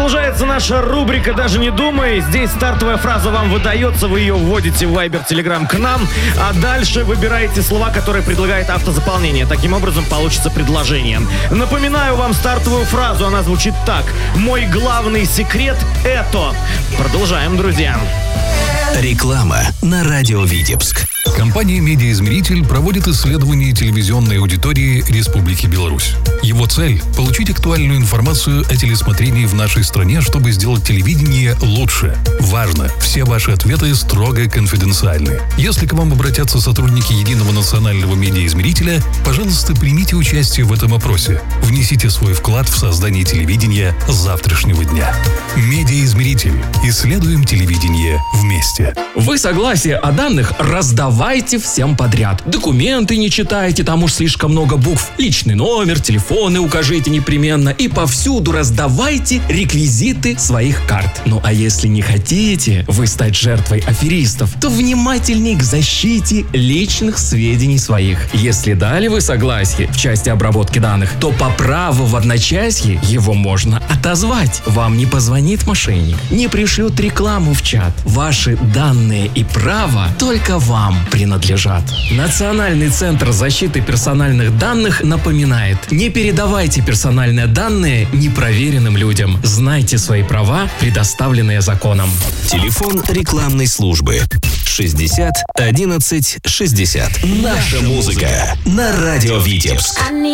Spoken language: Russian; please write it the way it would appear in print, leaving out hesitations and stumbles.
Продолжается наша рубрика «Даже не думай». Здесь стартовая фраза вам выдается, вы ее вводите в Viber, Telegram к нам, а дальше выбираете слова, которые предлагает автозаполнение. Таким образом получится предложение. Напоминаю вам стартовую фразу, она звучит так: «Мой главный секрет – это…» Продолжаем, друзья. Реклама на радио Витебск. Компания «Медиаизмеритель» проводит исследование телевизионной аудитории Республики Беларусь. Его цель – получить актуальную информацию о телесмотрении в нашей стране, чтобы сделать телевидение лучше. Важно! Все ваши ответы строго конфиденциальны. Если к вам обратятся сотрудники Единого национального медиаизмерителя, пожалуйста, примите участие в этом опросе. Внесите свой вклад в создание телевидения завтрашнего дня. «Медиаизмеритель». Исследуем телевидение вместе. Вы согласие о данных раздавайте всем подряд. Документы не читайте, там уж слишком много букв. Личный номер, телефоны укажите непременно. И повсюду раздавайте реквизиты своих карт. Ну а если не хотите вы стать жертвой аферистов, то внимательней к защите личных сведений своих. Если дали вы согласие в части обработки данных, то по праву в одночасье его можно отозвать. Вам не позвонит мошенник, не пришлют рекламу в чат. Ваши данные и право только вам принадлежат. Национальный центр защиты персональных данных напоминает: не передавайте персональные данные непроверенным людям. Знайте свои права, предоставленные законом. Телефон рекламной службы 60 11 60. Наша музыка на радио Витебск.